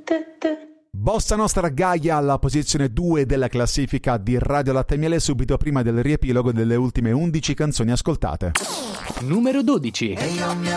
Bossa Nostra Gaia alla posizione 2 della classifica di Radio Latte e Miele, subito prima del riepilogo delle ultime 11 canzoni ascoltate. Numero 12. E io mi